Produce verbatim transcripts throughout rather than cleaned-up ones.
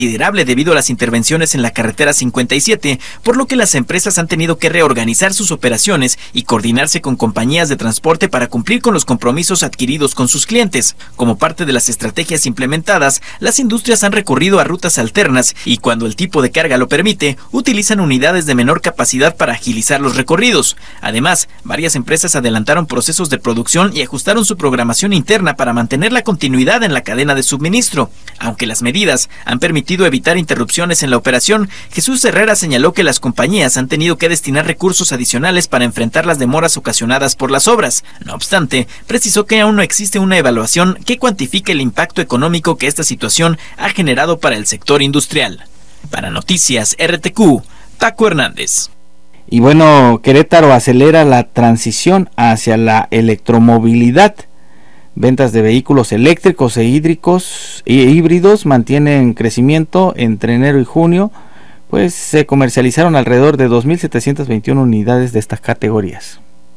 considerable debido a las intervenciones en la carretera cincuenta y siete, por lo que las empresas han tenido que reorganizar sus operaciones y coordinarse con compañías de transporte para cumplir con los compromisos adquiridos con sus clientes. Como parte de las estrategias implementadas, las industrias han recurrido a rutas alternas y, cuando el tipo de carga lo permite, utilizan unidades de menor capacidad para agilizar los recorridos. Además, varias empresas adelantaron procesos de producción y ajustaron su programación interna para mantener la continuidad en la cadena de suministro. Aunque las medidas han permitido evitar interrupciones en la operación, Jesús Herrera señaló que las compañías han tenido que destinar recursos adicionales para enfrentar las demoras ocasionadas por las obras. No obstante, precisó que aún no existe una evaluación que cuantifique el impacto económico que esta situación ha generado para el sector industrial. Para Noticias R T Q, Paco Hernández. Y bueno, Querétaro acelera la transición hacia la electromovilidad. Ventas de vehículos eléctricos e hídricos e híbridos mantienen crecimiento entre enero y junio, pues se comercializaron alrededor de dos mil setecientas veintiuna unidades de estas categorías.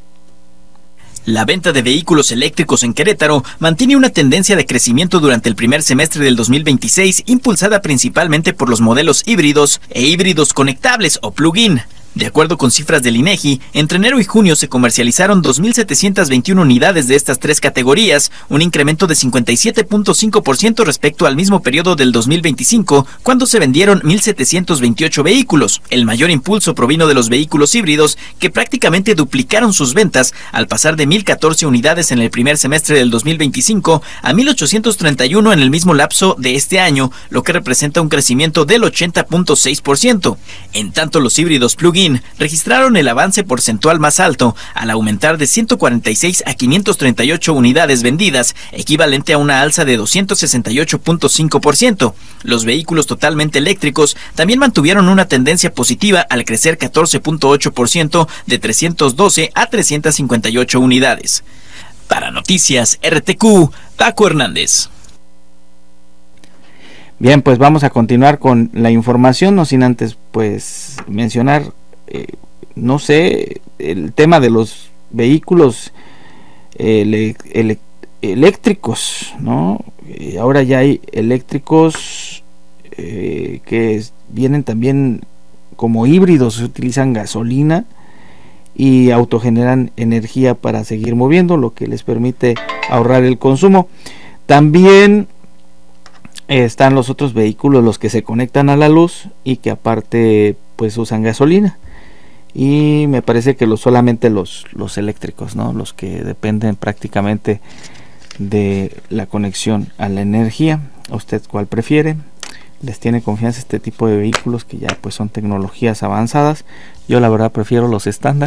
La venta de vehículos eléctricos en Querétaro mantiene una tendencia de crecimiento durante el primer semestre del dos mil veintiséis, impulsada principalmente por los modelos híbridos e híbridos conectables o plug-in. De acuerdo con cifras del INEGI, entre enero y junio se comercializaron dos mil setecientas veintiuna unidades de estas tres categorías, un incremento de cincuenta y siete punto cinco por ciento respecto al mismo periodo del dos mil veinticinco, cuando se vendieron mil setecientos veintiocho vehículos. El mayor impulso provino de los vehículos híbridos, que prácticamente duplicaron sus ventas al pasar de mil catorce unidades en el primer semestre del dos mil veinticinco a mil ochocientos treinta y uno en el mismo lapso de este año, lo que representa un crecimiento del ochenta punto seis por ciento. En tanto, los híbridos plug-in registraron el avance porcentual más alto, al aumentar de ciento cuarenta y seis a quinientas treinta y ocho unidades vendidas, equivalente a una alza de doscientos sesenta y ocho punto cinco por ciento. Los vehículos totalmente eléctricos también mantuvieron una tendencia positiva al crecer catorce punto ocho por ciento, de trescientas doce a trescientas cincuenta y ocho unidades. Para Noticias R T Q, Paco Hernández. Bien, pues vamos a continuar con la información, no sin antes pues mencionar Eh, no sé, el tema de los vehículos ele, ele, eléctricos, ¿no? Eh, ahora ya hay eléctricos eh, que es, vienen también como híbridos, se utilizan gasolina y autogeneran energía para seguir moviendo, lo que les permite ahorrar el consumo. También eh, están los otros vehículos, los que se conectan a la luz y que aparte pues usan gasolina. Y me parece que los, solamente los, los eléctricos, ¿no? Los que dependen prácticamente de la conexión a la energía. ¿A usted cuál prefiere? ¿Les tiene confianza este tipo de vehículos que ya pues son tecnologías avanzadas? Yo la verdad prefiero los estándar.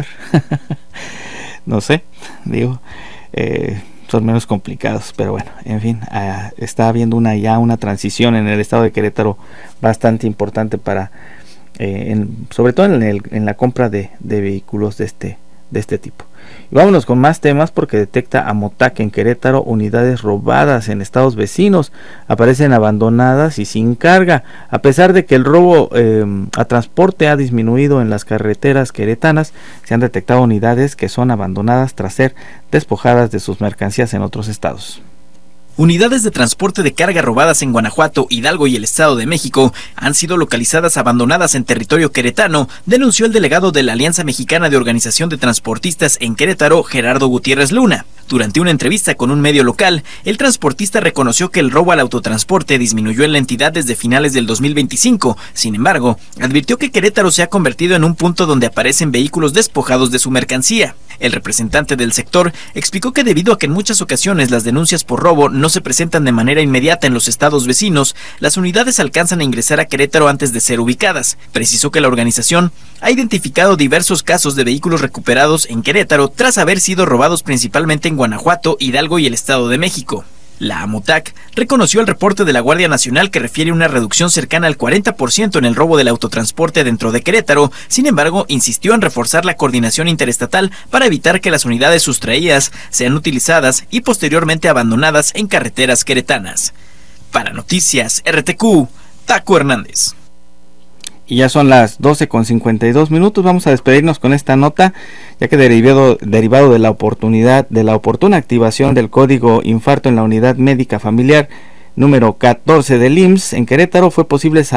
No sé, digo, eh, son menos complicados, pero bueno, en fin, uh, está habiendo una ya una transición en el estado de Querétaro bastante importante para Eh, en, sobre todo en, el, en la compra de, de vehículos de este, de este tipo. Y vámonos con más temas, porque detecta Amotac en Querétaro unidades robadas en estados vecinos. Aparecen abandonadas y sin carga, a pesar de que el robo eh, a transporte ha disminuido en las carreteras queretanas. Se han detectado unidades que son abandonadas tras ser despojadas de sus mercancías en otros estados. Unidades de transporte de carga robadas en Guanajuato, Hidalgo y el Estado de México han sido localizadas abandonadas en territorio queretano, denunció el delegado de la Alianza Mexicana de Organización de Transportistas en Querétaro, Gerardo Gutiérrez Luna. Durante una entrevista con un medio local, el transportista reconoció que el robo al autotransporte disminuyó en la entidad desde finales del dos mil veinticinco. Sin embargo, advirtió que Querétaro se ha convertido en un punto donde aparecen vehículos despojados de su mercancía. El representante del sector explicó que debido a que en muchas ocasiones las denuncias por robo no se presentan de manera inmediata en los estados vecinos, las unidades alcanzan a ingresar a Querétaro antes de ser ubicadas. Precisó que la organización ha identificado diversos casos de vehículos recuperados en Querétaro tras haber sido robados principalmente en Guanajuato, Hidalgo y el Estado de México. La Amotac reconoció el reporte de la Guardia Nacional que refiere una reducción cercana al cuarenta por ciento en el robo del autotransporte dentro de Querétaro. Sin embargo, insistió en reforzar la coordinación interestatal para evitar que las unidades sustraídas sean utilizadas y posteriormente abandonadas en carreteras queretanas. Para Noticias R T Q, Paco Hernández. Y ya son las doce con cincuenta y dos minutos. Vamos a despedirnos con esta nota, ya que derivado, derivado de la oportunidad de la oportuna activación del código infarto en la unidad médica familiar número catorce del I M S S en Querétaro, fue posible